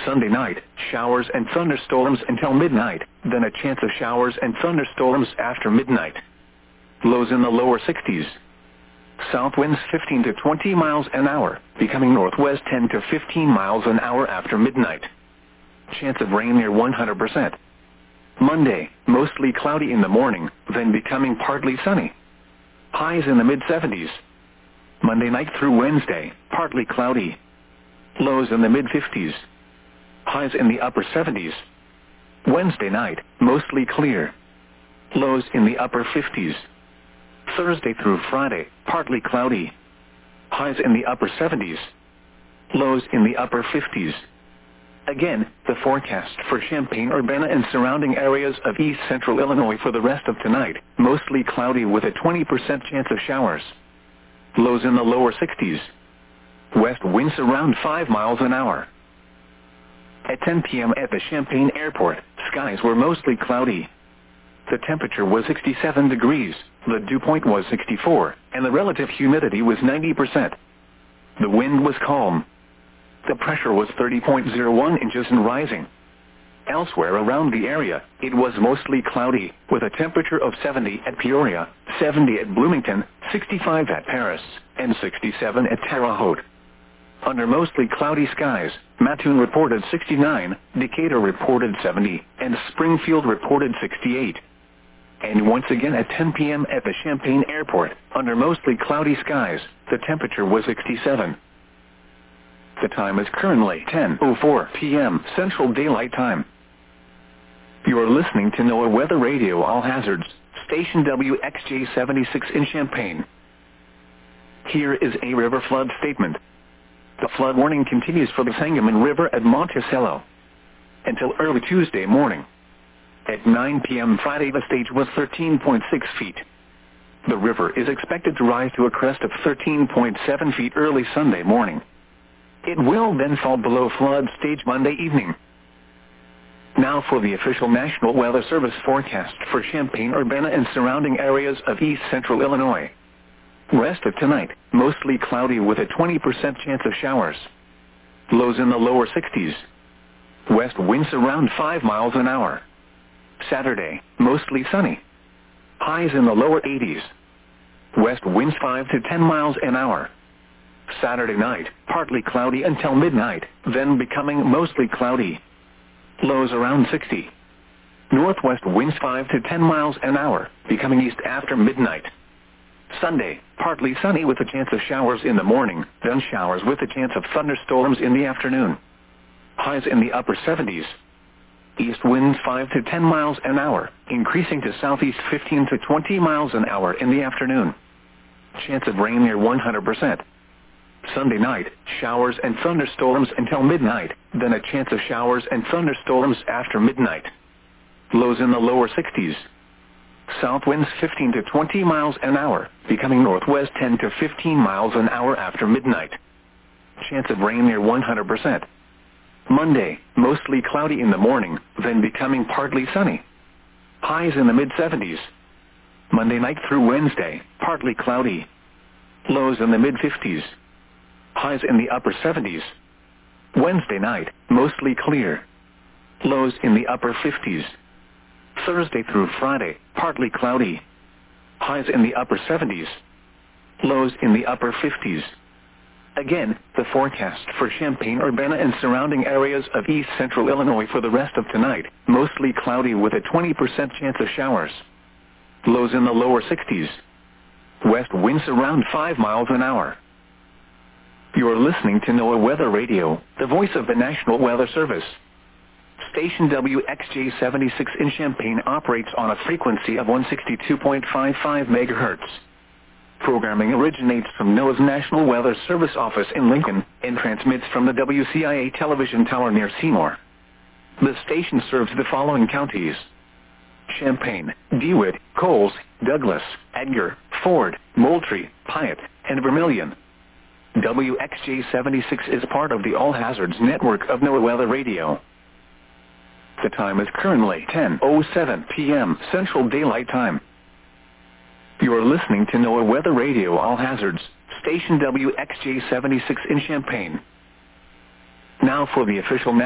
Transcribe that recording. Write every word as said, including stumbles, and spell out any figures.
Sunday night, showers and thunderstorms until midnight, then a chance of showers and thunderstorms after midnight. Lows in the lower sixties. South winds fifteen to twenty miles an hour, becoming northwest ten to fifteen miles an hour after midnight. Chance of rain near one hundred percent. Monday, mostly cloudy in the morning, then becoming partly sunny. Highs in the mid seventies. Monday night through Wednesday, partly cloudy. Lows in the mid fifties. Highs in the upper seventies. Wednesday night, mostly clear. Lows in the upper fifties. Thursday through Friday, partly cloudy. Highs in the upper seventies. Lows in the upper fifties. Again, the forecast for Champaign-Urbana and surrounding areas of east central Illinois for the rest of tonight, mostly cloudy with a twenty percent chance of showers. Lows in the lower sixties. West winds around five miles an hour. At ten p.m. at the Champaign Airport, skies were mostly cloudy. The temperature was sixty-seven degrees, the dew point was sixty-four, and the relative humidity was ninety percent. The wind was calm. The pressure was thirty point zero one inches and rising. Elsewhere around the area, it was mostly cloudy, with a temperature of seventy at Peoria, seventy at Bloomington, sixty-five at Paris, and sixty-seven at Terre Haute. Under mostly cloudy skies, Mattoon reported sixty-nine, Decatur reported seventy, and Springfield reported sixty-eight. And once again at ten p.m. at the Champaign Airport, under mostly cloudy skies, the temperature was sixty-seven. The time is currently ten oh four p.m. Central Daylight Time. You are listening to NOAA Weather Radio All Hazards, station W X J seventy-six in Champaign. Here is a river flood statement. The flood warning continues for the Sangamon River at Monticello until early Tuesday morning. At nine p.m. Friday, the stage was thirteen point six feet. The river is expected to rise to a crest of thirteen point seven feet early Sunday morning. It will then fall below flood stage Monday evening. Now for the official National Weather Service forecast for Champaign-Urbana and surrounding areas of east central Illinois. Rest of tonight, mostly cloudy with a twenty percent chance of showers. Lows in the lower sixties. West winds around five miles an hour. Saturday, mostly sunny. Highs in the lower eighties. West winds five to ten miles an hour. Saturday night, partly cloudy until midnight, then becoming mostly cloudy. Lows around sixty. Northwest winds five to ten miles an hour, becoming east after midnight. Sunday, partly sunny with a chance of showers in the morning, then showers with a chance of thunderstorms in the afternoon. Highs in the upper seventies. East winds five to ten miles an hour, increasing to southeast fifteen to twenty miles an hour in the afternoon. Chance of rain near one hundred percent. Sunday night, showers and thunderstorms until midnight, then a chance of showers and thunderstorms after midnight. Lows in the lower sixties. South winds fifteen to twenty miles an hour, becoming northwest ten to fifteen miles an hour after midnight. Chance of rain near one hundred percent. Monday, mostly cloudy in the morning, then becoming partly sunny. Highs in the mid seventies. Monday night through Wednesday, partly cloudy. Lows in the mid fifties. Highs in the upper seventies. Wednesday night, mostly clear. Lows in the upper fifties. Thursday through Friday, partly cloudy. Highs in the upper seventies. Lows in the upper fifties. Again, the forecast for Champaign-Urbana and surrounding areas of east central Illinois for the rest of tonight, mostly cloudy with a twenty percent chance of showers. Lows in the lower sixties. West winds around five miles an hour. You are listening to NOAA Weather Radio, the voice of the National Weather Service. Station W X J seventy-six in Champaign operates on a frequency of one hundred sixty-two point five five megahertz. Programming originates from NOAA's National Weather Service office in Lincoln and transmits from the W C I A television tower near Seymour. The station serves the following counties: Champaign, DeWitt, Coles, Douglas, Edgar, Ford, Moultrie, Piatt, and Vermilion. W X J seventy-six is part of the All Hazards network of NOAA Weather Radio. The time is currently ten oh seven p.m. Central Daylight Time. You are listening to NOAA Weather Radio All Hazards, station W X J seventy-six in Champaign. Now for the official